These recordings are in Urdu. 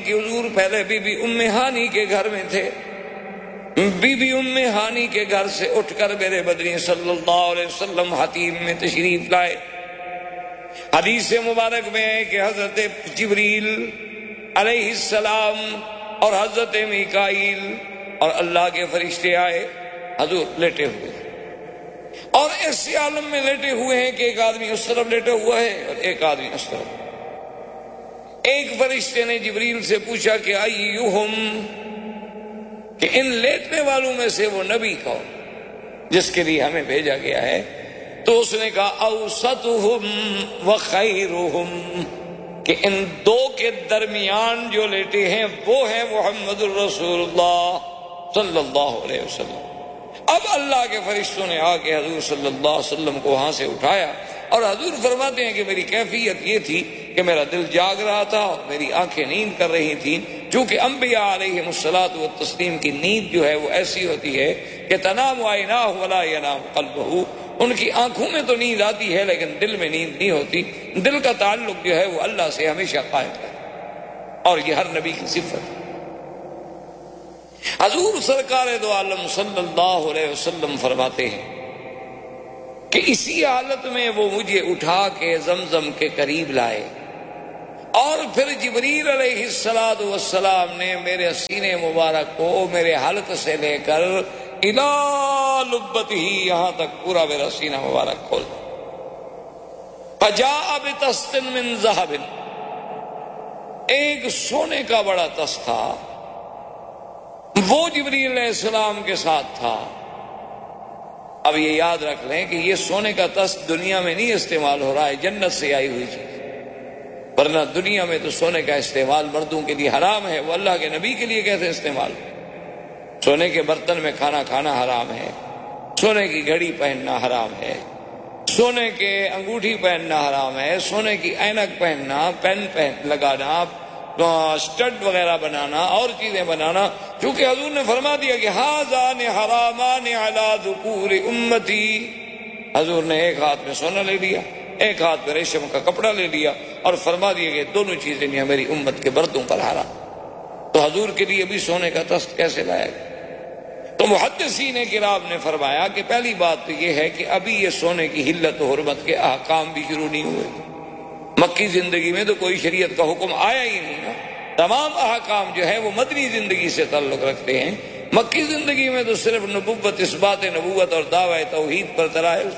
کہ حضور پہلے بی بی ام ہانی کے گھر میں تھے، بی بی ام ہانی کے گھر سے اٹھ کر میرے بدری صلی اللہ علیہ وسلم حتیم میں تشریف لائے۔ حدیث مبارک میں ہے کہ حضرت جبریل علیہ السلام اور حضرت میکائیل اور اللہ کے فرشتے آئے، حضور لیٹے ہوئے اور ایسے عالم میں لیٹے ہوئے ہیں کہ ایک آدمی اس طرف لیٹا ہوا ہے اور ایک آدمی اس طرف۔ ایک فرشتے نے جبریل سے پوچھا کہ ایہم، کہ ان لیٹنے والوں میں سے وہ نبی کون جس کے لیے ہمیں بھیجا گیا ہے؟ تو اس نے کہا اوسطہم وخیرہم، کہ ان دو کے درمیان جو لیٹے ہیں وہ ہیں محمد الرسول اللہ صلی اللہ علیہ وسلم۔ اب اللہ کے فرشتوں نے آ کے حضور صلی اللہ علیہ وسلم کو وہاں سے اٹھایا، اور حضور فرماتے ہیں کہ میری کیفیت یہ تھی کہ میرا دل جاگ رہا تھا اور میری آنکھیں نیند کر رہی تھیں، چونکہ انبیاء علیہم الصلاۃ والتسلیم کی نیند جو ہے وہ ایسی ہوتی ہے کہ تنام عیناہ ولا ینام قلبہ، ان کی آنکھوں میں تو نیند آتی ہے لیکن دل میں نیند نہیں ہوتی، دل کا تعلق جو ہے وہ اللہ سے ہمیشہ قائم ہے، اور یہ ہر نبی کی صفت ہے۔ حضور سرکار دو عالم صلی اللہ علیہ وسلم فرماتے ہیں کہ اسی حالت میں وہ مجھے اٹھا کے زمزم کے قریب لائے، اور پھر جبریل علیہ السلام نے میرے سینے مبارک کو میرے حلق سے لے کر الی لبتہ، یہاں تک پورا میرا سینہ مبارک کھول فجاء بطست من ذہب، ایک سونے کا بڑا تست تھا، وہ جبریل علیہ السلام کے ساتھ تھا۔ اب یہ یاد رکھ لیں کہ یہ سونے کا تست دنیا میں نہیں استعمال ہو رہا ہے، جنت سے آئی ہوئی چیز، ورنہ دنیا میں تو سونے کا استعمال مردوں کے لیے حرام ہے، وہ اللہ کے نبی کے لیے کیسے استعمال؟ سونے کے برتن میں کھانا کھانا حرام ہے، سونے کی گھڑی پہننا حرام ہے، سونے کے انگوٹھی پہننا حرام ہے، سونے کی اینک پہننا، پین لگانا، اسٹڈ وغیرہ بنانا اور چیزیں بنانا، کیونکہ حضور نے فرما دیا کہ ھذان حرامان علی ذکور امتی۔ حضور نے ایک ہاتھ میں سونا لے لیا، ایک ہاتھ میں ریشم کا کپڑا لے لیا، اور فرما دیا کہ دونوں چیزیں نہیں میری امت کے بردوں پر حرام۔ تو حضور کے لیے بھی سونے کا تست کیسے لایا گیا؟ تو محدثین کرام نے فرمایا کہ پہلی بات تو یہ ہے کہ ابھی یہ سونے کی حلت و حرمت کے احکام بھی شروع نہیں ہوئے، مکی زندگی میں تو کوئی شریعت کا حکم آیا ہی نہیں نا، تمام احکام جو ہے وہ مدنی زندگی سے تعلق رکھتے ہیں، مکی زندگی میں تو صرف نبوت، اثبات نبوت اور دعوی توحید پر دلائل۔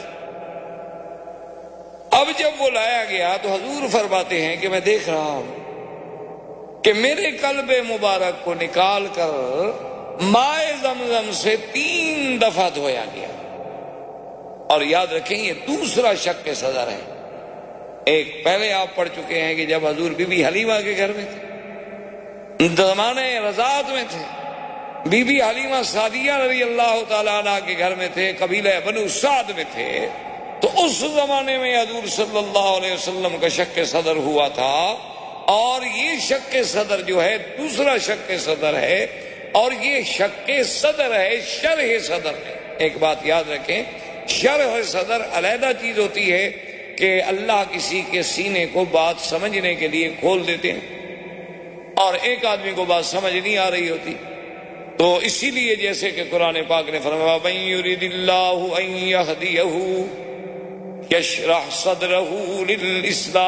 اب جب وہ لایا گیا تو حضور فرماتے ہیں کہ میں دیکھ رہا ہوں کہ میرے قلب مبارک کو نکال کر مائے زمزم سے 3 دفعہ دھویا گیا، اور یاد رکھیں یہ دوسرا شق صدر ہے۔ ایک پہلے آپ پڑھ چکے ہیں کہ جب حضور بی بی حلیمہ کے گھر میں تھے، زمانے رضاعت میں تھے، بی بی حلیمہ سعدیہ رضی اللہ تعالیٰ عنہ کے گھر میں تھے، قبیلہ بنو سعد میں تھے، تو اس زمانے میں حضور صلی اللہ علیہ وسلم کا شق صدر ہوا تھا، اور یہ شق صدر جو ہے دوسرا شق صدر ہے، اور یہ شق صدر ہے شرح صدر ہے۔ ایک بات یاد رکھیں، شرح صدر علیحدہ چیز ہوتی ہے کہ اللہ کسی کے سینے کو بات سمجھنے کے لیے کھول دیتے ہیں، اور ایک آدمی کو بات سمجھ نہیں آ رہی ہوتی، تو اسی لیے جیسے کہ قرآن پاک نے فرمایا من یرید اللہ ان یہدیہ یشرح صدرہ للاسلام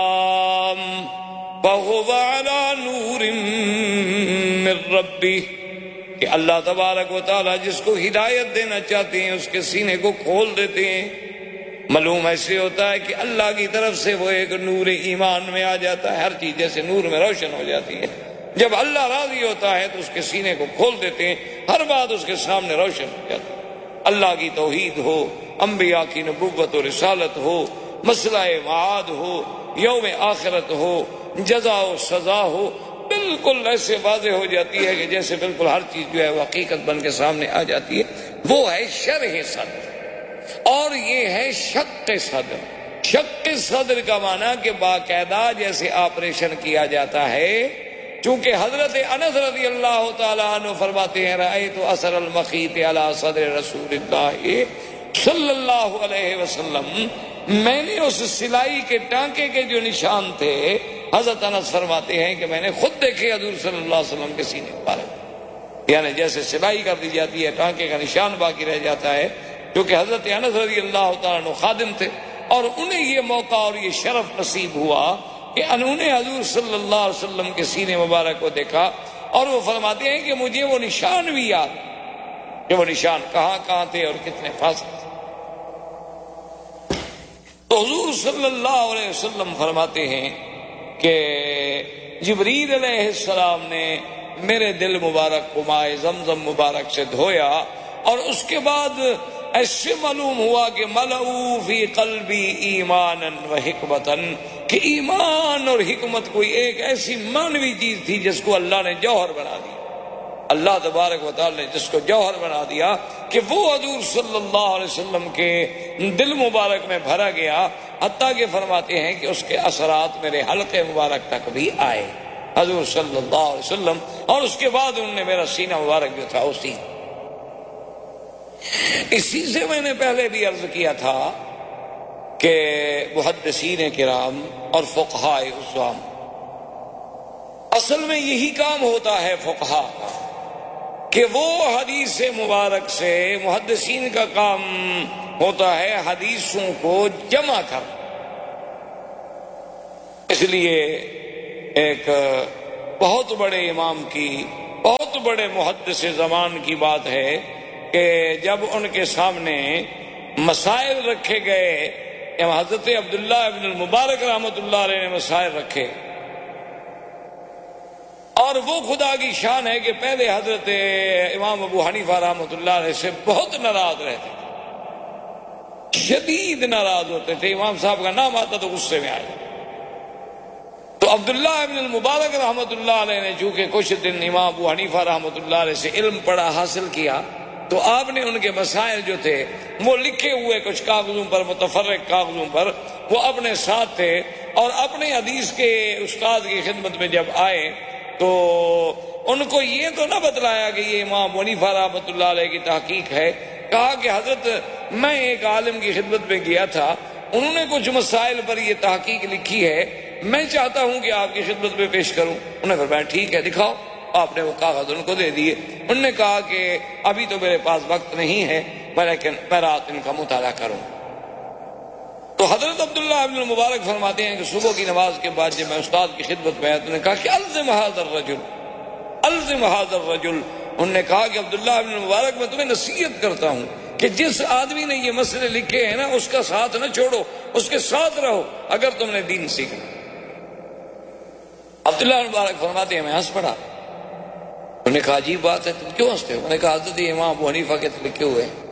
فہو علی نور من ربہ، کہ اللہ تبارک و تعالی جس کو ہدایت دینا چاہتے ہیں اس کے سینے کو کھول دیتے ہیں۔ معلوم ایسے ہوتا ہے کہ اللہ کی طرف سے وہ ایک نور ایمان میں آ جاتا ہے، ہر چیز جیسے نور میں روشن ہو جاتی ہے، جب اللہ راضی ہوتا ہے تو اس کے سینے کو کھول دیتے ہیں، ہر بات اس کے سامنے روشن ہو جاتی ہے۔ اللہ کی توحید ہو، انبیاء کی نبوت و رسالت ہو، مسئلہ معاد ہو، یوم آخرت ہو، جزا و سزا ہو، بالکل ایسے واضح ہو جاتی ہے کہ جیسے بالکل ہر چیز جو ہے وہ حقیقت بن کے سامنے آ جاتی ہے۔ وہ ہے شرح صدر، اور یہ ہے شق صدر۔ شق صدر کا معنی کہ باقاعدہ جیسے آپریشن کیا جاتا ہے، چونکہ حضرت انس رضی اللہ تعالیٰ عنہ فرماتے ہیں رأیت اثر المخیط علی صدر رسول اللہ صلی اللہ علیہ وسلم، میں نے اس سلائی کے ٹانکے کے جو نشان تھے حضرت انس فرماتے ہیں کہ میں نے خود دیکھے حضور صلی اللہ علیہ وسلم کے سینے مبارک، یعنی جیسے سلائی کر دی جاتی ہے، ٹانکے کا نشان باقی رہ جاتا ہے، کیونکہ حضرت انس رضی اللہ تعالیٰ عنہ خادم تھے اور انہیں یہ موقع اور یہ شرف نصیب ہوا کہ انہوں نے حضور صلی اللہ علیہ وسلم کے سینے مبارک کو دیکھا، اور وہ فرماتے ہیں کہ مجھے وہ نشان بھی یاد کہ وہ نشان کہاں کہاں تھے اور کتنے فاصلے تھے۔ تو حضور صلی اللہ علیہ وسلم فرماتے ہیں کہ جبریل علیہ السلام نے میرے دل مبارک کو مائے زمزم مبارک سے دھویا، اور اس کے بعد ایسے معلوم ہوا کہ ملؤ فی قلبی ایمانا و حکمتا، کہ ایمان اور حکمت کوئی ایک ایسی معنوی چیز تھی جس کو اللہ نے جوہر بنا دیا، اللہ تبارک و تعالی نے جس کو جوہر بنا دیا کہ وہ حضور صلی اللہ علیہ وسلم کے دل مبارک میں بھرا گیا، حتیٰ کہ فرماتے ہیں کہ اس کے اثرات میرے حلقے مبارک تک بھی آئے حضور صلی اللہ علیہ وسلم، اور اس کے بعد انہوں نے میرا سینہ مبارک جو تھا اسی سے میں نے پہلے بھی عرض کیا تھا کہ محدثین کرام اور فقہاء عظام اصل میں یہی کام ہوتا ہے فقہاء کا، کہ وہ حدیث مبارک سے محدثین کا کام ہوتا ہے حدیثوں کو جمع کر۔ اس لیے ایک بہت بڑے امام کی، بہت بڑے محدث زمان کی بات ہے کہ جب ان کے سامنے مسائل رکھے گئے، حضرت عبداللہ ابن المبارک رحمۃ اللہ علیہ نے مسائل رکھے، اور وہ خدا کی شان ہے کہ پہلے حضرت امام ابو حنیفہ رحمۃ اللہ علیہ سے بہت ناراض رہتے تھے، شدید ناراض ہوتے تھے، امام صاحب کا نام آتا تو غصے میں آ جاتے۔ تو عبداللہ ابن المبارک رحمۃ اللہ علیہ نے چونکہ کچھ دن امام ابو حنیفہ رحمۃ اللہ علیہ سے علم پڑھا، حاصل کیا، تو آپ نے ان کے مسائل جو تھے وہ لکھے ہوئے کچھ کاغذوں پر، متفرق کاغذوں پر، وہ اپنے ساتھ تھے، اور اپنے حدیث کے استاد کی خدمت میں جب آئے تو ان کو یہ تو نہ بتلایا کہ یہ امام حنیفہ رحمۃ اللہ علیہ کی تحقیق ہے، کہا کہ حضرت میں ایک عالم کی خدمت میں گیا تھا، انہوں نے کچھ مسائل پر یہ تحقیق لکھی ہے، میں چاہتا ہوں کہ آپ کی خدمت میں پیش کروں۔ انہوں نے فرمایا ٹھیک ہے دکھاؤ۔ آپ نے وہ کاغذ ان کو دے دیے۔ انہوں نے کہا کہ ابھی تو میرے پاس وقت نہیں ہے، لیکن میں رات ان کا مطالعہ کروں۔ تو حضرت عبداللہ ابن المبارک فرماتے ہیں کہ صبح کی نماز کے بعد جب میں استاد کی خدمت میں آیا تو انہوں نے کہا کہ الزم هذا الرجل، الزم هذا الرجل۔ انہوں نے کہا کہ عبداللہ ابن المبارک میں تمہیں نصیحت کرتا ہوں کہ جس آدمی نے یہ مسئلے لکھے ہیں نا اس کا ساتھ نہ چھوڑو، اس کے ساتھ رہو اگر تم نے دین سیکھنا۔ عبداللہ ابن المبارک فرماتے ہیں میں ہنس پڑا۔ انہوں نے کہا عجیب بات ہے، تم کیوں ہنستے ہو؟ میں نے کہا حضرت امام ابو حنیفہ کے لکھے ہوئے ہیں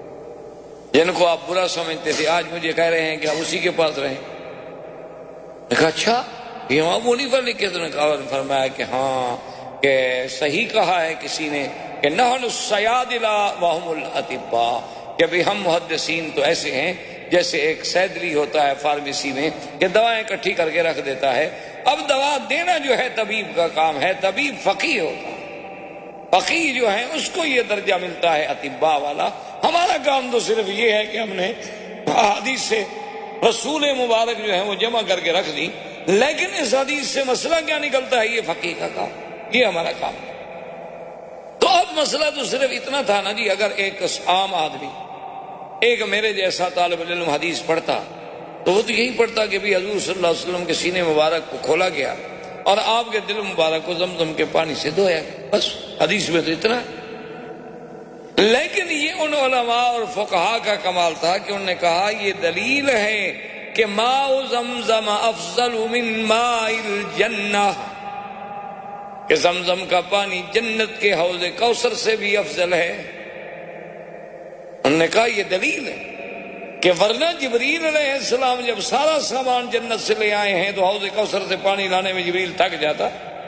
جن کو آپ برا سمجھتے تھے، آج مجھے کہہ رہے ہیں کہ آپ اسی کے پاس رہیں۔ میں نے کہا اچھا یہ امام ابو حنیفہ لکھے؟ تو نے کہا، فرمایا کہ ہاں، کہ صحیح کہا ہے کسی نے کہ نحن الصیادلہ وہم الاطباء، کہ بھی ہم محدثین تو ایسے ہیں جیسے ایک سیدری ہوتا ہے فارمیسی میں کہ دوائیں اکٹھی کر کے رکھ دیتا ہے۔ اب دوا دینا جو ہے طبیب کا کام ہے، طبیب فقیہ ہوتا ہے، فقیہ جو ہے اس کو یہ درجہ ملتا ہے اطباء والا۔ ہمارا کام تو صرف یہ ہے کہ ہم نے حدیث سے رسول مبارک جو ہے وہ جمع کر کے رکھ دی، لیکن اس حدیث سے مسئلہ کیا نکلتا ہے یہ فقیہ کا کام، یہ ہمارا کام ہے۔ تو اب مسئلہ تو صرف اتنا تھا نا جی، اگر ایک عام آدمی، ایک میرے جیسا طالب علم حدیث پڑھتا تو وہ تو یہی پڑھتا کہ بھی حضور صلی اللہ علیہ وسلم کے سینے مبارک کو کھولا گیا اور آپ کے دل مبارک کو زمزم کے پانی سے دھویا گیا، بس حدیث میں تو اتنا ہے۔ لیکن یہ ان علماء اور فقہاء کا کمال تھا کہ انہوں نے کہا یہ دلیل ہے کہ ماء زمزم افضل من ماء الجنہ، کہ زمزم کا پانی جنت کے حوض کوثر سے بھی افضل ہے۔ انہوں نے کہا یہ دلیل ہے کہ ورنہ جبریل علیہ السلام جب سارا سامان جنت سے لے آئے ہیں تو حوض کوثر سے پانی لانے میں جبریل تھک جاتا،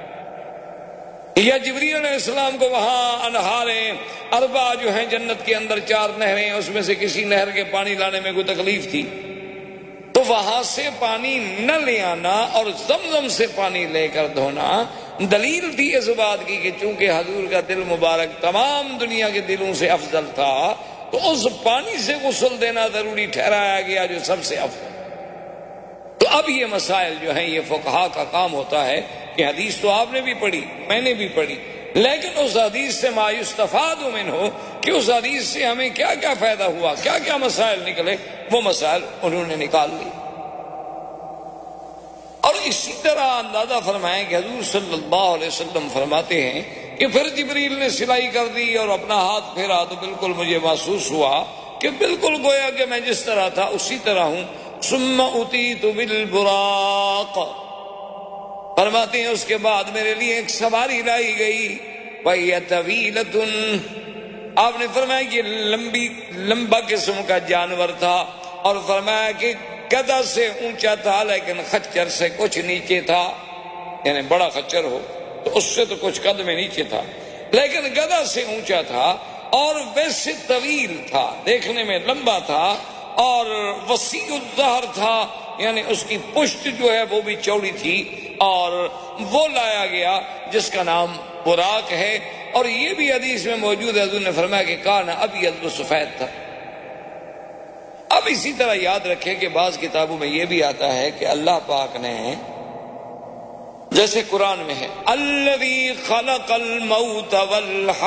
یا جبریل علیہ السلام کو وہاں انہاریں اربع جو ہیں جنت کے اندر 4 نہریں، اس میں سے کسی نہر کے پانی لانے میں کوئی تکلیف تھی تو وہاں سے پانی نہ لے آنا اور زمزم سے پانی لے کر دھونا دلیل تھی اس بات کی کہ چونکہ حضور کا دل مبارک تمام دنیا کے دلوں سے افضل تھا تو اس پانی سے غسل دینا ضروری ٹھہرایا گیا جو سب سے افضل۔ تو اب یہ مسائل جو ہیں یہ فقہا کا کام ہوتا ہے کہ حدیث تو آپ نے بھی پڑھی، میں نے بھی پڑھی، لیکن اس حدیث سے ما یستفاد منہ، کہ اس حدیث سے ہمیں کیا کیا فائدہ ہوا، کیا کیا مسائل نکلے، وہ مسائل انہوں نے نکال لی۔ اور اسی طرح اندازہ فرمائیں کہ حضور صلی اللہ علیہ وسلم فرماتے ہیں کہ پھر جبریل نے سلائی کر دی اور اپنا ہاتھ پھیرا تو بالکل مجھے محسوس ہوا کہ بالکل گویا کہ میں جس طرح تھا اسی طرح ہوں۔ ثم اتیت بالبراق، فرماتے ہیں اس کے بعد میرے لیے ایک سواری لائی گئی، وہی طویلۃ، آپ نے فرمایا کہ لمبا قسم کا جانور تھا، اور فرمایا کہ گدھا سے اونچا تھا لیکن خچر سے کچھ نیچے تھا، یعنی بڑا خچر ہو تو اس سے تو کچھ قدم نیچے تھا، لیکن گدھا سے اونچا تھا اور ویسے طویل تھا، دیکھنے میں لمبا تھا اور وسیع الظہر تھا، یعنی اس کی پشت جو ہے وہ بھی چوڑی تھی، اور وہ لایا گیا جس کا نام براق ہے۔ اور یہ بھی حدیث میں موجود ہے، حضور نے فرمایا کہ کان ابیض و سفید تھا۔ اب اسی طرح یاد رکھیں کہ بعض کتابوں میں یہ بھی آتا ہے کہ اللہ پاک نے، جیسے قرآن میں ہے الذی خلق الموت والحیات،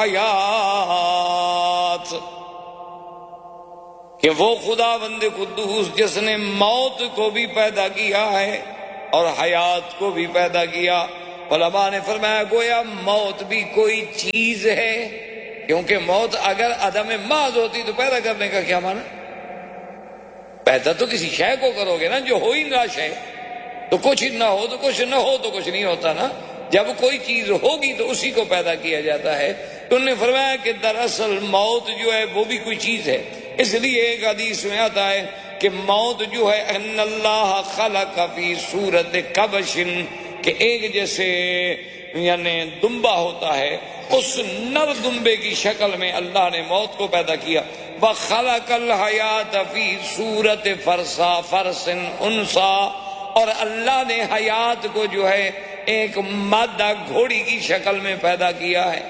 کہ وہ خداوند قدوس جس نے موت کو بھی پیدا کیا ہے اور حیات کو بھی پیدا کیا۔ علماء نے فرمایا گویا موت بھی کوئی چیز ہے، کیونکہ موت اگر عدم محض ہوتی تو پیدا کرنے کا کیا معنی؟ پیدا تو کسی شے کو کرو گے نا جو ہو ہی نہ شے، تو کچھ نہ ہو تو کچھ نہ ہو تو کچھ نہیں ہوتا نا، جب کوئی چیز ہوگی تو اسی کو پیدا کیا جاتا ہے۔ تو انہوں نے فرمایا کہ دراصل موت جو ہے وہ بھی کوئی چیز ہے، اس لیے ایک حدیث میں آتا ہے کہ موت جو ہے ان اللہ خلق فی صورت کبش، کہ ایک جیسے یعنی دمبا ہوتا ہے، اس نر دمبے کی شکل میں اللہ نے موت کو پیدا کیا۔ وَخَلَقَ الْحَيَاةَ فِي صُورَةِ فَرْسٍ أُنْثَىٰ، اور اللہ نے حیات کو جو ہے ایک مادہ گھوڑی کی شکل میں پیدا کیا ہے۔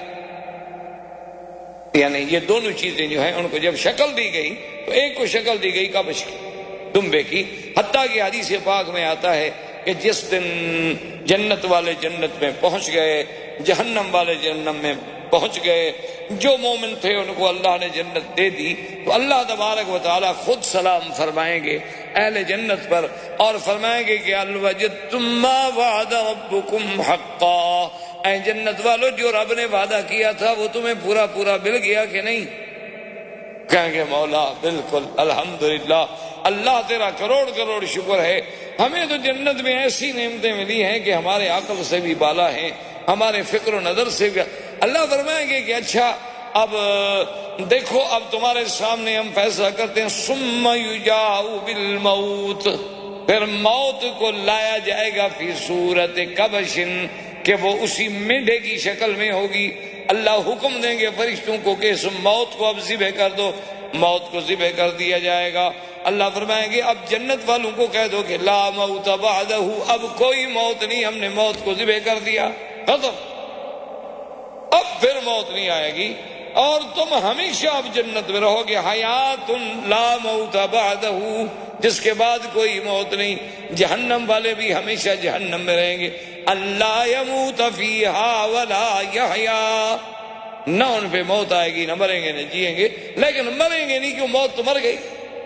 یعنی یہ دونوں چیزیں جو ہیں ان کو جب شکل دی گئی تو ایک کو شکل دی گئی کبش کی، دمبے کی، حتیٰ کہ حدیث پاک میں آتا ہے کہ جس دن جنت والے جنت میں پہنچ گئے، جہنم والے جہنم میں پہنچ گئے، جو مومن تھے ان کو اللہ نے جنت دے دی، تو اللہ تبارک و تعالی خود سلام فرمائیں گے اہل جنت پر اور فرمائیں گے کہ هل وجدتم ما وعد ربكم حقا، اے جنت والو جو رب نے وعدہ کیا تھا وہ تمہیں پورا پورا مل گیا کہ نہیں؟ کہیں گے مولا بالکل، الحمدللہ، اللہ تیرا کروڑ کروڑ شکر ہے، ہمیں تو جنت میں ایسی نعمتیں ملی ہیں کہ ہمارے عقل سے بھی بالا ہیں، ہمارے فکر و نظر سے بھی۔ اللہ فرمائیں گے کہ اچھا اب دیکھو، اب تمہارے سامنے ہم فیصلہ کرتے ہیں، ثم یجاء بالموت، پھر موت کو لایا جائے گا فی صورت کبش، کہ وہ اسی مینڈے کی شکل میں ہوگی۔ اللہ حکم دیں گے فرشتوں کو کہ اس موت کو اب ذبح کر دو، موت کو ذبح کر دیا جائے گا۔ اللہ فرمائیں گے اب جنت والوں کو کہہ دو کہ لا موت بعدہ، اب کوئی موت نہیں، ہم نے موت کو ذبح کر دیا، ختم، اب پھر موت نہیں آئے گی اور تم ہمیشہ اب جنت میں رہو گے، حیات لا موت بعدہ، جس کے بعد کوئی موت نہیں۔ جہنم والے بھی ہمیشہ جہنم میں رہیں گے، اللہ یموت فیہا ولا یحیا، نہ ان پہ موت آئے گی، نہ مریں گے نہ جیئیں گے، لیکن مریں گے نہیں کیوں، موت تو مر گئی۔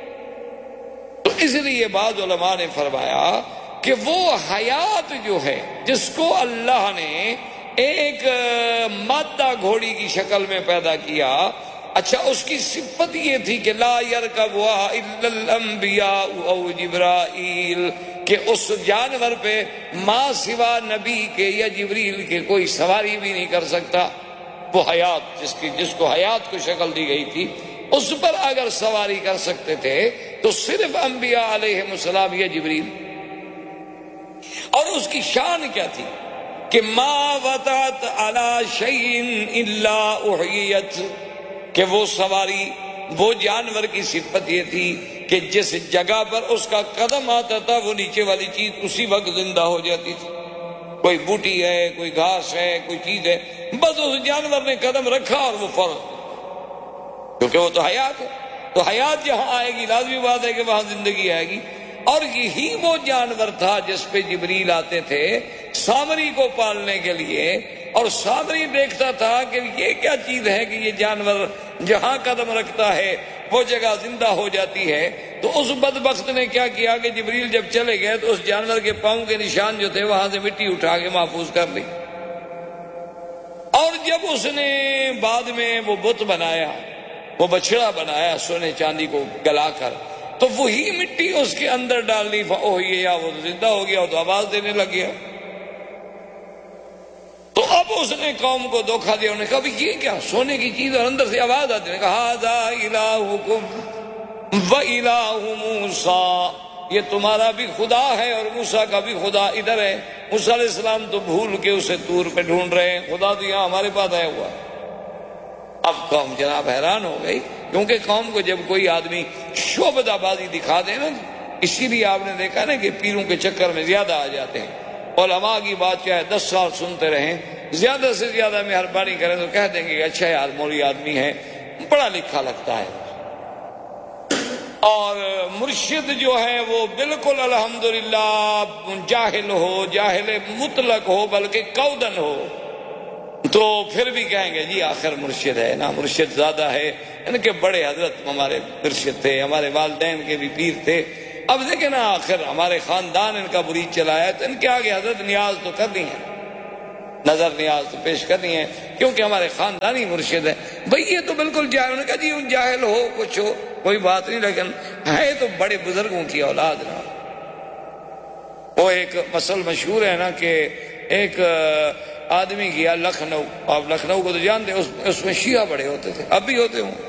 تو اس لیے بعض علماء نے فرمایا کہ وہ حیات جو ہے جس کو اللہ نے ایک مادہ گھوڑی کی شکل میں پیدا کیا، اچھا اس کی صفت یہ تھی کہ لا یرکبھا الا الانبیاء او جبرائیل، کہ اس جانور پہ ماں سوا نبی کے یا جبریل کے کوئی سواری بھی نہیں کر سکتا۔ وہ حیات جس کو حیات کو شکل دی گئی تھی، اس پر اگر سواری کر سکتے تھے تو صرف انبیاء علیہم السلام یا جبریل۔ اور اس کی شان کیا تھی کہ ما وطأت علی شیء الا احیت، کہ وہ سواری، وہ جانور کی صفت یہ تھی کہ جس جگہ پر اس کا قدم آتا تھا وہ نیچے والی چیز اسی وقت زندہ ہو جاتی تھی، کوئی بوٹی ہے، کوئی گھاس ہے، کوئی چیز ہے، بس اس جانور نے قدم رکھا اور وہ فوراً، کیونکہ وہ تو حیات ہے، تو حیات جہاں آئے گی لازمی بات ہے کہ وہاں زندگی آئے گی۔ اور یہی وہ جانور تھا جس پہ جبریل آتے تھے سامری کو پالنے کے لیے، اور سامری دیکھتا تھا کہ یہ کیا چیز ہے کہ یہ جانور جہاں قدم رکھتا ہے وہ جگہ زندہ ہو جاتی ہے۔ تو اس بدبخت نے کیا کیا کہ جبریل جب چلے گئے تو اس جانور کے پاؤں کے نشان جو تھے وہاں سے مٹی اٹھا کے محفوظ کر لی، اور جب اس نے بعد میں وہ بت بنایا، وہ بچڑا بنایا سونے چاندی کو گلا کر، تو وہی مٹی اس کے اندر ڈال لی، یا وہ زندہ ہو گیا، تو آواز دینے لگ گیا۔ تو اب اس نے قوم کو دھوکہ دیا، انہوں نے کہا یہ کیا سونے کی چیز اور اندر سے آواز آتی ہے، کہا ھذا الہکم وَإِلَٰهُ مُوسَىٰ، یہ تمہارا بھی خدا ہے اور موسیٰ کا بھی خدا ادھر ہے۔ موسیٰ علیہ السلام تو بھول کے اسے طور پہ ڈھونڈ رہے ہیں، خدا تو یہاں ہمارے پاس آیا ہوا۔ اب قوم جناب حیران ہو گئی، کیونکہ قوم کو جب کوئی آدمی شعبدہ بازی دکھا دے نا، اسی لیے آپ نے دیکھا نا کہ پیروں کے چکر میں زیادہ آ جاتے ہیں۔ علماء کی بات چاہے 10 سال سنتے رہیں، زیادہ سے زیادہ مہربانی کریں تو کہہ دیں گے کہ اچھا یار مولوی آدمی ہے، پڑھا لکھا لگتا ہے، اور مرشد جو ہے وہ بالکل الحمدللہ جاہل ہو، جاہل مطلق ہو بلکہ کودن ہو، تو پھر بھی کہیں گے جی آخر مرشد ہے نا، مرشد زیادہ ہے۔ ان کے بڑے حضرت ہمارے مرشد تھے، ہمارے والدین کے بھی پیر تھے، اب دیکھیں نا آخر ہمارے خاندان ان کا مرید چلایا، تو ان کے آگے حضرت نیاز تو کرنی ہے، نظر نیاز تو پیش کرنی ہے، کیونکہ ہمارے خاندانی مرشد ہے۔ بھئی یہ تو بالکل جاہل، انہوں نے کہا جی جاہل ہو کچھ ہو کوئی بات نہیں، لیکن ہے تو بڑے بزرگوں کی اولاد نا۔ وہ ایک مثل مشہور ہے نا کہ ایک آدمی گیا لکھنؤ، آپ لکھنؤ کو تو جانتے ہیں، اس میں شیعہ بڑے ہوتے تھے، اب بھی ہوتے ہوں۔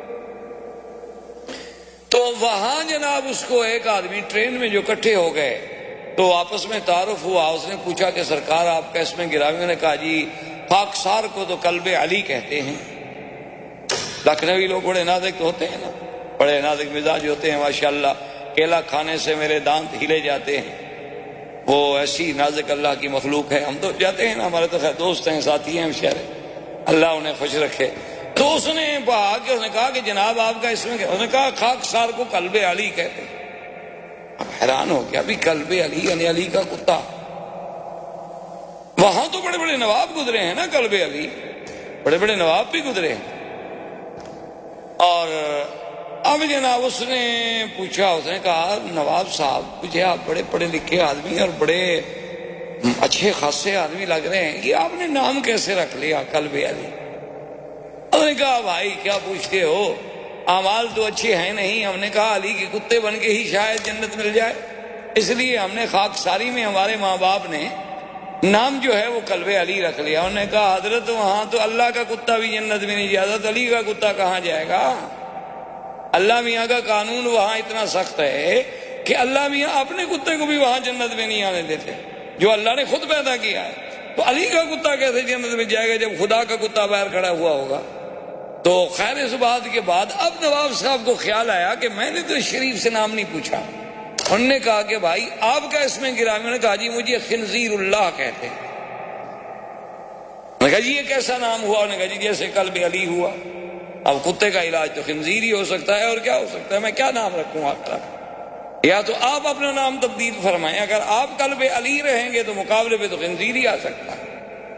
تو وہاں جناب اس کو ایک آدمی ٹرین میں جو کٹھے ہو گئے تو آپس میں تعارف ہوا، اس نے پوچھا کہ سرکار آپ کا اس میں گرامی، نے کہا جی خاکسار کو تو قلب علی کہتے ہیں۔ لکھنوی لوگ بڑے نازک ہوتے ہیں نا، بڑے نازک مزاج ہوتے ہیں ماشاءاللہ، کیلا کھانے سے میرے دانت ہلے جاتے ہیں، وہ ایسی نازک اللہ کی مخلوق ہے۔ ہم تو جاتے ہیں نا، ہمارے تو خیر دوست ہیں، ساتھی ہیں ہمشیرے، اللہ انہیں خوش رکھے۔ تو اس نے کہا کہ جناب آپ کا اس میں کیا؟ اس نے کہا خاکسار کو قلب علی کہتے ہیں۔ اب حیران ہو گیا، ابھی قلب علی یعنی علی کا کتا، وہاں تو بڑے بڑے نواب گزرے ہیں نا، قلب علی بڑے بڑے نواب بھی گزرے ہیں۔ اور اب جناب اس نے پوچھا، اس نے کہا نواب صاحب مجھے آپ بڑے پڑھے لکھے آدمی اور بڑے اچھے خاصے آدمی لگ رہے ہیں، یہ آپ نے نام کیسے رکھ لیا قلب علی؟ اس نے کہا بھائی کیا پوچھتے ہو، اعمال تو اچھے ہیں نہیں، ہم نے کہا علی کے کتے بن کے ہی شاید جنت مل جائے، اس لیے ہم نے خاکساری میں ہمارے ماں باپ نے نام جو ہے وہ قلب علی رکھ لیا۔ انہوں نے کہا حضرت وہاں تو اللہ کا کتا بھی جنت میں نہیں جاتا، علی کا کتا کہاں جائے گا؟ اللہ میاں کا قانون وہاں اتنا سخت ہے کہ اللہ میاں اپنے کتے کو بھی وہاں جنت میں نہیں آنے دیتے، جو اللہ نے خود پیدا کیا ہے۔ تو علی کا کتا کیسے جنت میں جائے گا جب خدا کا کتا باہر کھڑا ہوا ہوگا؟ تو خیر اس بات کے بعد اب نواب صاحب کو خیال آیا کہ میں نے تو شریف سے نام نہیں پوچھا۔ انہوں نے کہا کہ بھائی آپ کا اس میں گرامی؟ انہوں نے کہا جی مجھے خنزیر اللہ کہتے ہیں۔ انہوں نے کہا جی یہ کیسا نام ہوا؟ انہوں نے کہا جی جیسے قلب علی ہوا۔ اب کتے کا علاج تو خنزیر ہی ہو سکتا ہے، اور کیا ہو سکتا ہے؟ میں کیا نام رکھوں آپ کا؟ یا تو آپ اپنا نام تبدیل فرمائیں، اگر آپ قلب علی رہیں گے تو مقابلے پہ تو خنزیر ہی آ سکتا ہے۔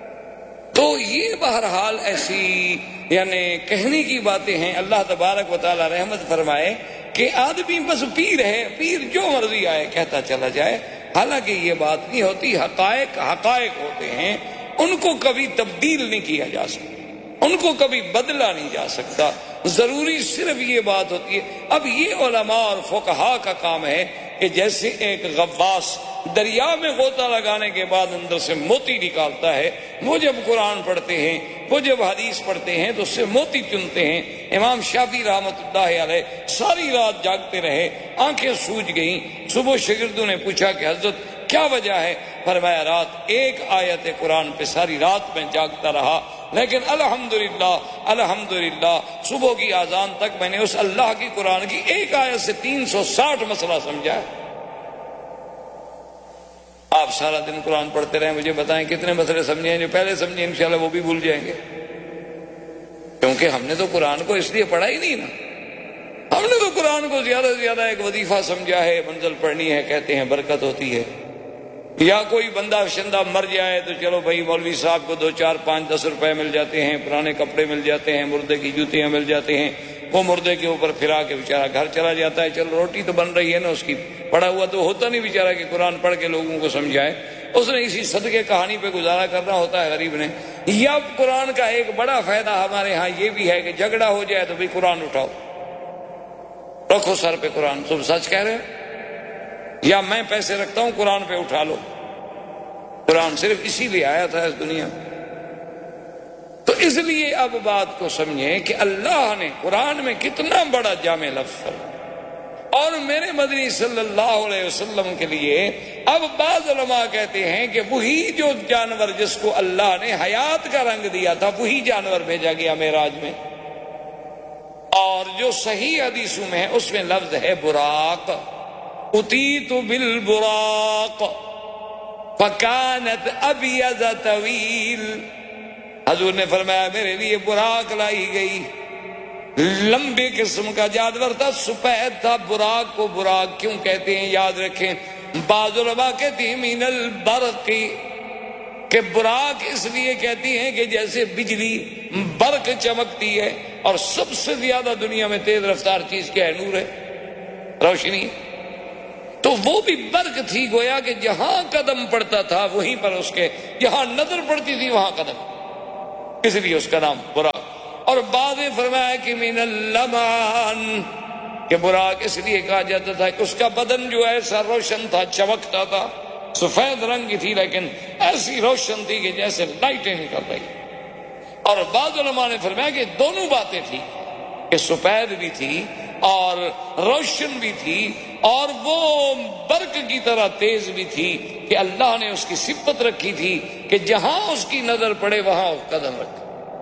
تو یہ بہرحال ایسی یعنی کہنے کی باتیں ہیں۔ اللہ تبارک و تعالی رحمت فرمائے کہ آدمی بس پیر ہے، پیر جو مرضی آئے کہتا چلا جائے، حالانکہ یہ بات نہیں ہوتی۔ حقائق حقائق ہوتے ہیں، ان کو کبھی تبدیل نہیں کیا جا سکتا، ان کو کبھی بدلا نہیں جا سکتا، ضروری صرف یہ بات ہوتی ہے۔ اب یہ علماء اور فقہاء کا کام ہے کہ جیسے ایک غواص دریا میں غوطہ لگانے کے بعد اندر سے موتی نکالتا ہے، وہ جب قرآن پڑھتے ہیں، وہ جب حدیث پڑھتے ہیں تو اس سے موتی چنتے ہیں۔ امام شافعی رحمۃ اللہ علیہ ساری رات جاگتے رہے، آنکھیں سوج گئیں۔ صبح شاگردوں نے پوچھا کہ حضرت کیا وجہ ہے؟ فرمایا رات ایک آیت قرآن پہ ساری رات میں جاگتا رہا، لیکن الحمدللہ الحمدللہ صبح کی اذان تک میں نے اس اللہ کی قرآن کی ایک آیت سے 360 مسئلہ سمجھا ہے۔ آپ سارا دن قرآن پڑھتے رہیں، مجھے بتائیں کتنے مسئلے سمجھے ہیں؟ جو پہلے سمجھے انشاءاللہ وہ بھی بھول جائیں گے، کیونکہ ہم نے تو قرآن کو اس لیے پڑھا ہی نہیں نا، ہم نے تو قرآن قرآن کو زیادہ سے زیادہ ایک وظیفہ سمجھا ہے، منزل پڑھنی ہے، کہتے ہیں برکت ہوتی ہے، یا کوئی بندہ شندہ مر جائے تو چلو بھائی مولوی صاحب کو 2 4 5 10 روپے مل جاتے ہیں، پرانے کپڑے مل جاتے ہیں، مردے کی جوتیاں مل جاتے ہیں، وہ مردے کے اوپر پھرا کے بیچارہ گھر چلا جاتا ہے، چلو روٹی تو بن رہی ہے نا اس کی، پڑھا ہوا تو ہوتا نہیں بیچارہ کہ قرآن پڑھ کے لوگوں کو سمجھائے، اس نے اسی صدقے کہانی پہ گزارا کرنا ہوتا ہے غریب نے۔ یا قرآن کا ایک بڑا فائدہ ہمارے ہاں یہ بھی ہے کہ جھگڑا ہو جائے تو بھی قرآن اٹھاؤ، رکھو سر پہ قرآن، تم سچ کہہ رہے ہو یا میں پیسے رکھتا ہوں قرآن پہ اٹھا لو۔ قرآن صرف اسی لیے آیا تھا اس دنیا میں۔ تو اس لیے اب بات کو سمجھیں کہ اللہ نے قرآن میں کتنا بڑا جامع لفظ فرمایا، اور میرے مدنی صلی اللہ علیہ وسلم کے لیے اب بعض علماء کہتے ہیں کہ وہی جو جانور جس کو اللہ نے حیات کا رنگ دیا تھا وہی جانور بھیجا گیا معراج میں، اور جو صحیح حدیثوں میں ہے اس میں لفظ ہے براق، اتیت بالبراق فکانت ابیض طویل، حضور نے فرمایا میرے لیے براق لائی گئی، لمبے قسم کا جانور تھا، سفید تھا۔ براق کو براق کیوں کہتے ہیں یاد رکھیں، بعض علماء کہتے ہیں من البرق، کہ براق اس لیے کہتی ہیں کہ جیسے بجلی برق چمکتی ہے، اور سب سے زیادہ دنیا میں تیز رفتار چیز کیا ہے؟ نور ہے، روشنی، تو وہ بھی برق تھی، گویا کہ جہاں قدم پڑتا تھا وہیں پر اس کے، جہاں نظر پڑتی تھی وہاں قدم، اس لیے اس کا نام براق۔ اور بعد میں فرمایا کہ من اللمان، کہ براق اس لیے کہا جاتا تھا کہ اس کا بدن جو ایسا روشن تھا، چمکتا تھا، سفید رنگ کی تھی لیکن ایسی روشن تھی کہ جیسے لائٹیں نکل رہی۔ اور بعض علماء نے فرمایا کہ دونوں باتیں تھی، کہ سفید بھی تھی اور روشن بھی تھی، اور وہ برق کی طرح تیز بھی تھی، کہ اللہ نے اس کی صفت رکھی تھی کہ جہاں اس کی نظر پڑے وہاں قدم رکھے۔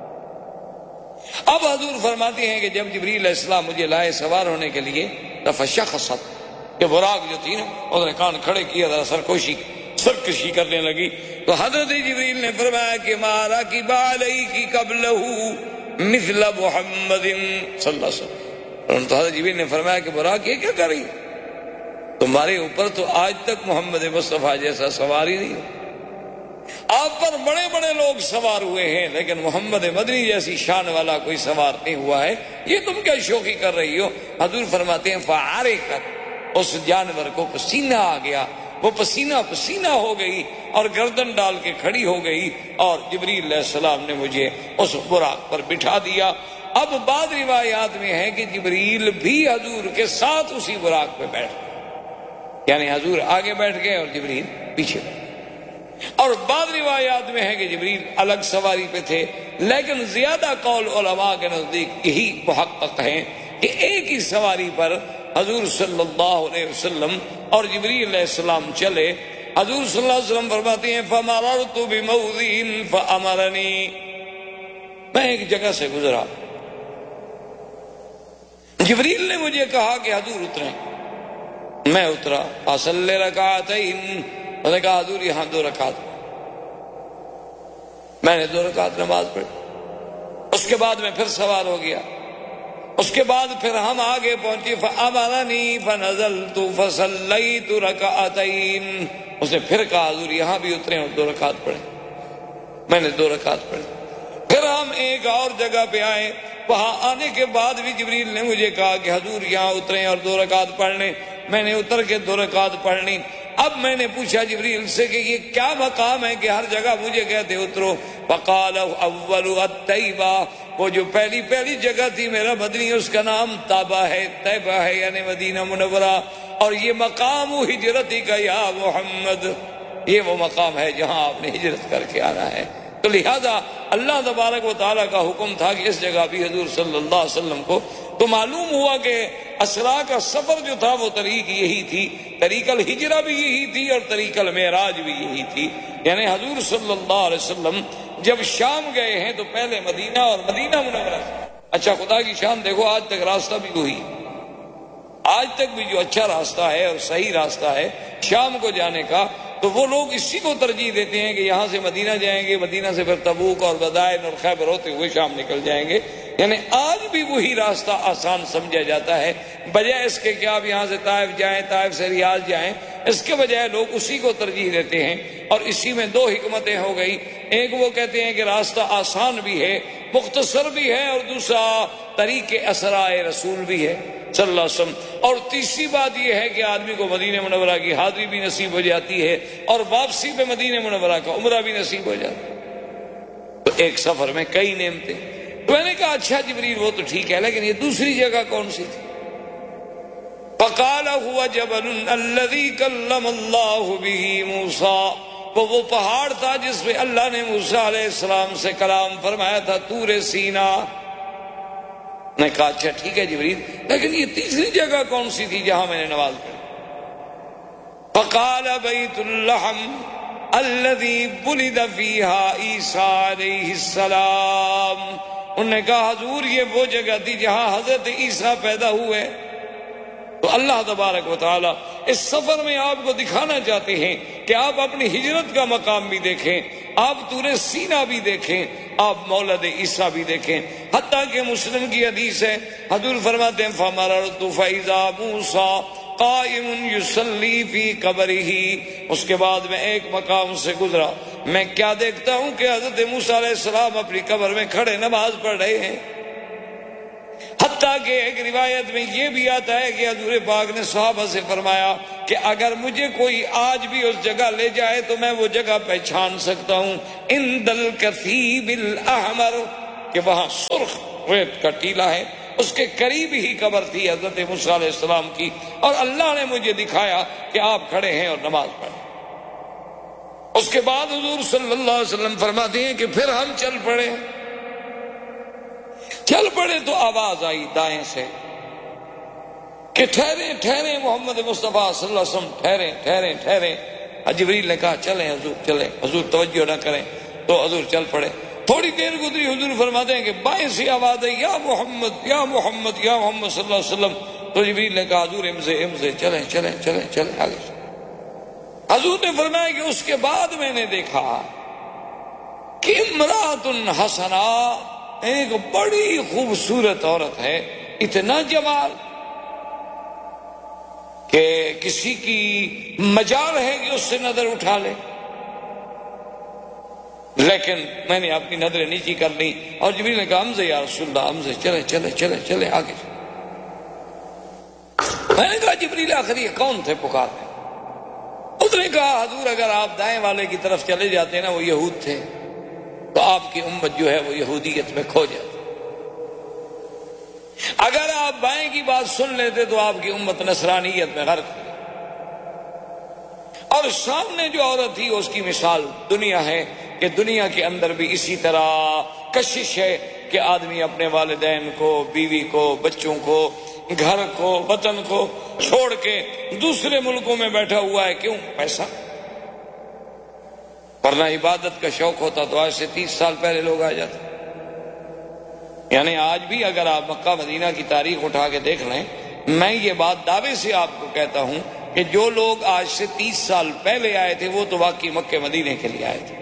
اب حضور فرماتے ہیں کہ جب جبریل علیہ السلام مجھے لائے سوار ہونے کے لیے، فشخصت، کہ براق جو تھی نا اس نے کان کھڑے کیا، سرکشی کرنے لگی، تو حضرت جبریل نے فرمایا کہ مارا کی بالی کی قبلہ مثل محمد صلی اللہ علیہ وسلم۔ تو حضرت جبریل نے فرمایا کہ براق یہ کیا کر رہی ہے؟ تمہارے اوپر تو آج تک محمد مصطفیٰ جیسا سوار ہی نہیں ہے، آپ پر بڑے بڑے لوگ سوار ہوئے ہیں لیکن محمد مدنی جیسی شان والا کوئی سوار نہیں ہوا ہے، یہ تم کیا شوخی کر رہی ہو؟ حضور فرماتے ہیں فعرقت، اس جانور کو پسینہ آ گیا، وہ پسینہ پسینہ ہو گئی اور گردن ڈال کے کھڑی ہو گئی، اور جبریل علیہ السلام نے مجھے اس براق پر بٹھا دیا۔ اب بعض روایات میں ہے کہ جبریل بھی حضور کے ساتھ اسی براق پہ بیٹھ گئے، یعنی حضور آگے بیٹھ گئے اور جبریل پیچھے بیٹھ گئے۔ اور بعض روایات میں ہے کہ جبریل الگ سواری پہ تھے، لیکن زیادہ قول علماء کے نزدیک یہی محقق ہے کہ ایک ہی سواری پر حضور صلی اللہ علیہ وسلم اور جبریل علیہ السلام چلے۔ حضور صلی اللہ علیہ وسلم فرماتے ہیں فَمَرَرْتُ بِمَوْضِعٍ فَأَمَرَنِي، میں ایک جگہ سے گزرا، جبریل نے مجھے کہا کہ حضور اتریں، میں اترا، فَصَلِّ رَكَعَتَيْنِ، میں نے کہا حضور یہاں 2 رکعت، میں نے 2 رکعت نماز پڑھی، اس کے بعد میں پھر سوار ہو گیا، اس کے بعد پھر ہم آگے پہنچے، فَأَمَرَنِي فَنَزَلْتُ فَصَلَّيْتُ رَكَعَتَيْنِ، اس نے پھر کہا حضور یہاں بھی اتریں اور 2 رکعت پڑھیں، میں نے 2 رکعت پڑھی۔ پھر ہم ایک اور جگہ پہ آئے، وہاں آنے کے بعد بھی جبریل نے مجھے کہا کہ حضور یہاں اتریں اور 2 رکعت پڑھ لیں، میں نے اتر کے 2 رکعت پڑھ لی۔ اب میں نے پوچھا جبریل سے کہ یہ کیا مقام ہے کہ ہر جگہ مجھے کہتے اترو؟ فقال اول الطیبہ، وہ جو پہلی جگہ تھی میرا مدنی اس کا نام طیبہ ہے، طیبہ ہے یعنی مدینہ منورہ، اور یہ مقام ہجرت کا یا محمد، یہ وہ مقام ہے جہاں آپ نے ہجرت کر کے آنا ہے۔ تو لہذا اللہ تبارک و تعالیٰ کا حکم تھا کہ اس جگہ بھی حضور صلی اللہ علیہ وسلم کو، تو معلوم ہوا کہ اسرا کا سفر جو تھا وہ طریق یہی تھی، طریق الہجرہ بھی یہی تھی اور طریق المعراج بھی یہی تھی، یعنی حضور صلی اللہ علیہ وسلم جب شام گئے ہیں تو پہلے مدینہ اور مدینہ منورہ۔ اچھا خدا کی شان دیکھو، آج تک راستہ بھی وہی، آج تک بھی جو اچھا راستہ ہے اور صحیح راستہ ہے شام کو جانے کا تو وہ لوگ اسی کو ترجیح دیتے ہیں کہ یہاں سے مدینہ جائیں گے، مدینہ سے پھر تبوک اور بدائن اور خیبر ہوتے ہوئے شام نکل جائیں گے. یعنی آج بھی وہی راستہ آسان سمجھا جاتا ہے، بجائے اس کے کہ آپ یہاں سے طائف جائیں، طائف سے ریاض جائیں. اس کے بجائے لوگ اسی کو ترجیح دیتے ہیں. اور اسی میں دو حکمتیں ہو گئی، ایک وہ کہتے ہیں کہ راستہ آسان بھی ہے، مختصر بھی ہے، اور دوسرا طریق اسرائے رسول بھی ہے صلی اللہ علیہ وسلم. اور تیسری بات یہ ہے کہ آدمی کو مدینہ منورہ کی حاضری بھی نصیب ہو جاتی ہے اور واپسی پہ مدینہ منورہ کا عمرہ بھی نصیب ہو جاتا ہے. تو ایک سفر میں کئی نعمتیں. تو میں نے کہا اچھا جبریل وہ تو ٹھیک ہے، لیکن یہ دوسری جگہ کون سی تھی؟ فقال هو جبل الذي كلم الله به موسى. وہ پہاڑ تھا جس پہ اللہ نے موسیٰ علیہ السلام سے کلام فرمایا تھا، طور سینا. میں نے کہا اچھا ٹھیک ہے جبریل، لیکن یہ تیسری جگہ کون سی تھی جہاں میں نے نماز پڑھی؟ فقال بیت اللحم الذي ولد فيها عیسیٰ علیہ السلام. انہوں نے کہا حضور یہ وہ جگہ تھی جہاں حضرت عیسیٰ پیدا ہوئے. تو اللہ تبارک و تعالیٰ اس سفر میں آپ کو دکھانا چاہتے ہیں کہ آپ اپنی ہجرت کا مقام بھی دیکھیں، آپ طور سینا بھی دیکھیں، آپ مولد عیسیٰ بھی دیکھیں. حتیٰ کہ مسلم کی حدیث ہے، حضور فرماتے ہیں فَمَرَرْتُ فَإِذَا مُوسَىٰ قَائِمٌ يُصَلِّي فِي قَبْرِهِ. اس کے بعد میں ایک مقام سے گزرا، میں کیا دیکھتا ہوں کہ حضرت موسیٰ علیہ السلام اپنی قبر میں کھڑے نماز پڑھ رہے ہیں. حتیٰ کہ ایک روایت میں یہ بھی آتا ہے کہ حضور پاک نے صحابہ سے فرمایا کہ اگر مجھے کوئی آج بھی اس جگہ لے جائے تو میں وہ جگہ پہچان سکتا ہوں، عند الکثیب الاحمر، کہ وہاں سرخ ریت کا ٹیلہ ہے، اس کے قریب ہی قبر تھی حضرت موسیٰ علیہ السلام کی، اور اللہ نے مجھے دکھایا کہ آپ کھڑے ہیں اور نماز پڑھ. اس کے بعد حضور صلی اللہ علیہ وسلم فرماتے ہیں کہ پھر ہم چل پڑے تو آواز آئی دائیں سے کہ ٹھہریں ٹھہریں محمد مصطفیٰ صلی اللہ علیہ وسلم، ٹھہریں ٹھہریں ٹھہریں. جبریل نے کہا چلیں حضور چلیں، حضور توجہ نہ کریں. تو حضور چل پڑے. تھوڑی دیر گزری، حضور فرماتے ہیں کہ بائیں سے آواز آئی یا محمد یا محمد یا محمد صلی اللہ علیہ وسلم. تو جبریل نے کہا حضور امزے چلیں چلیں چلیں چلیں آگے. حضور نے فرمایا کہ اس کے بعد میں نے دیکھا کہ امرأۃ حسنہ، ایک بڑی خوبصورت عورت ہے، اتنا جمال کہ کسی کی مجال ہے کہ اس سے نظر اٹھا لے. لیکن میں نے اپنی نظریں نیچی کر لی اور جبریل نے کہا امزے یا رسول اللہ امزے، چلے چلے چلے چلے آگے. میں نے کہا جبریل آخر یہ کون تھے پکارتے؟ اس نے کہا حضور اگر آپ دائیں والے کی طرف چلے جاتے نا وہ یہود تھے، تو آپ کی امت جو ہے وہ یہودیت میں کھو جاتی. اگر آپ بائیں کی بات سن لیتے تو آپ کی امت نصرانیت میں غرق. اور سامنے جو عورت تھی اس کی مثال دنیا ہے کہ دنیا کے اندر بھی اسی طرح کشش ہے کہ آدمی اپنے والدین کو، بیوی کو، بچوں کو، گھر کو، وطن کو چھوڑ کے دوسرے ملکوں میں بیٹھا ہوا ہے. کیوں؟ پیسہ. ورنہ عبادت کا شوق ہوتا تو آج سے 30 سال پہلے لوگ آ جاتے. یعنی آج بھی اگر آپ مکہ مدینہ کی تاریخ اٹھا کے دیکھ لیں، میں یہ بات دعوے سے آپ کو کہتا ہوں کہ جو لوگ آج سے 30 سال پہلے آئے تھے وہ تو واقعی مکہ مدینے کے لیے آئے تھے.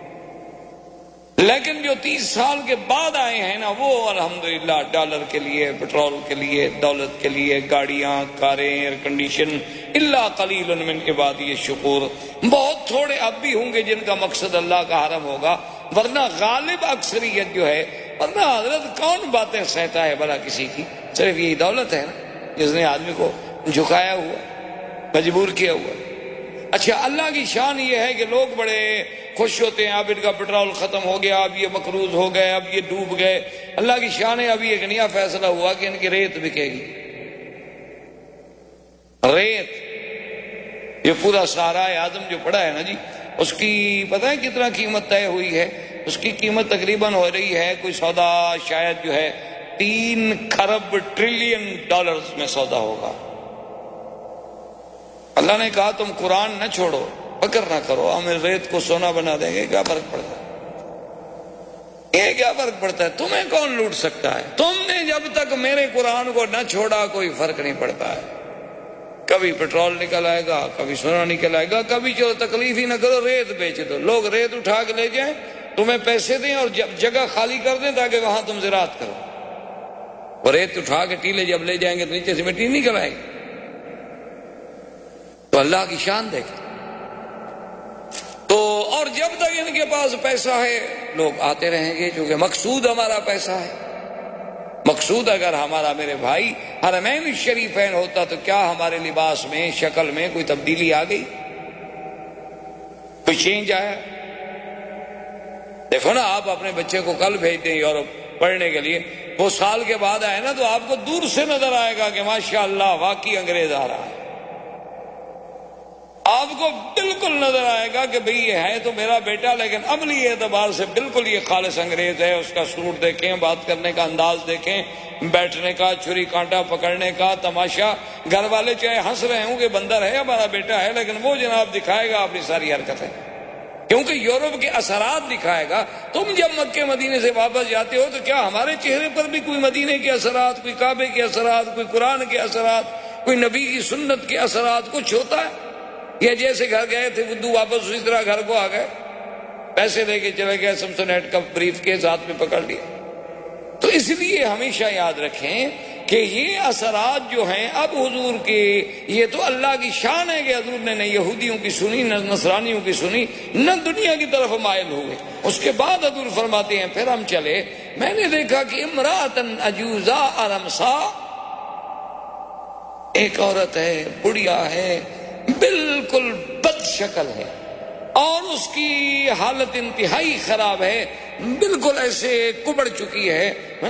لیکن جو 30 سال کے بعد آئے ہیں نا، وہ الحمدللہ ڈالر کے لیے، پیٹرول کے لیے، دولت کے لیے، گاڑیاں، کاریں، ایئر کنڈیشن. الا قلیل من عبادی الشکور. بہت تھوڑے اب بھی ہوں گے جن کا مقصد اللہ کا حرم ہوگا، ورنہ غالب اکثریت جو ہے. ورنہ حضرت کون باتیں سہتا ہے بھلا کسی کی؟ صرف یہی دولت ہے نا جس نے آدمی کو جھکایا ہوا، مجبور کیا ہوا. اچھا اللہ کی شان یہ ہے کہ لوگ بڑے خوش ہوتے ہیں اب ان کا پیٹرول ختم ہو گیا، اب یہ مقروض ہو گئے، اب یہ ڈوب گئے. اللہ کی شان ہے ابھی ایک نیا فیصلہ ہوا کہ ان کی ریت بکے گی. ریت، یہ پورا صحرا اعظم جو پڑا ہے نا جی، اس کی پتہ ہے کتنا قیمت طے ہوئی ہے؟ اس کی قیمت تقریباً ہو رہی ہے کوئی سودا شاید جو ہے 3 کھرب ٹریلین ڈالرز میں سودا ہوگا. اللہ نے کہا تم قرآن نہ چھوڑو، فکر نہ کرو، ہم ریت کو سونا بنا دیں گے. کیا فرق پڑتا ہے؟ یہ کیا فرق پڑتا ہے؟ تمہیں کون لوٹ سکتا ہے؟ تم نے جب تک میرے قرآن کو نہ چھوڑا کوئی فرق نہیں پڑتا ہے. کبھی پیٹرول نکل آئے گا، کبھی سونا نکل آئے گا، کبھی چلو تکلیف ہی نہ کرو ریت بیچ دو، لوگ ریت اٹھا کے لے جائیں، تمہیں پیسے دیں اور جگہ خالی کر دیں تاکہ وہاں تم زراعت کرو. اور ریت اٹھا کے ٹیلے جب لے جائیں گے تو نیچے سے مٹی نکل آئے گی. تو اللہ کی شان دیکھیں. تو اور جب تک ان کے پاس پیسہ ہے لوگ آتے رہیں گے، چونکہ مقصود ہمارا پیسہ ہے. مقصود اگر ہمارا میرے بھائی حرمین الشریفین ہوتا تو کیا ہمارے لباس میں، شکل میں کوئی تبدیلی آ گئی؟ کوئی چینج آیا؟ دیکھو نا، آپ اپنے بچے کو کل بھیج دیں یورپ پڑھنے کے لیے، وہ سال کے بعد آئے نا تو آپ کو دور سے نظر آئے گا کہ ماشاءاللہ واقعی انگریز آ رہا ہے. آپ کو بالکل نظر آئے گا کہ بھئی یہ ہے تو میرا بیٹا، لیکن عملی اعتبار سے بالکل یہ خالص انگریز ہے. اس کا سوٹ دیکھیں، بات کرنے کا انداز دیکھیں، بیٹھنے کا، چھری کانٹا پکڑنے کا تماشا. گھر والے چاہے ہنس رہے ہوں کہ بندر ہے ہمارا بیٹا ہے، لیکن وہ جناب دکھائے گا اپنی ساری حرکتیں، کیونکہ یورپ کے اثرات دکھائے گا. تم جب مکے مدینے سے واپس جاتے ہو تو کیا ہمارے چہرے پر بھی کوئی مدینے کے اثرات، کوئی کعبے کے اثرات، کوئی قرآن کے اثرات، کوئی نبی کی سنت کے اثرات کچھ ہوتا ہے؟ یا جیسے گھر گئے تھے بدو واپس اسی طرح گھر کو آ گئے، پیسے لے کے چلے گئے، سمسونیٹ کا بریف کیس ہاتھ میں پکڑ لیا. تو اس لیے ہمیشہ یاد رکھیں کہ یہ اثرات جو ہیں اب حضور کے، یہ تو اللہ کی شان ہے کہ حضور نے نہ یہودیوں کی سنی، نہ نصرانیوں کی سنی، نہ دنیا کی طرف مائل ہوئے. اس کے بعد حضور فرماتے ہیں پھر ہم چلے، میں نے دیکھا کہ امراتن عجوزا ارمسا، ایک عورت ہے، بڑھیا ہے، بالکل بد شکل ہے، اور اس کی حالت انتہائی خراب ہے، بالکل ایسے کبڑ چکی ہے.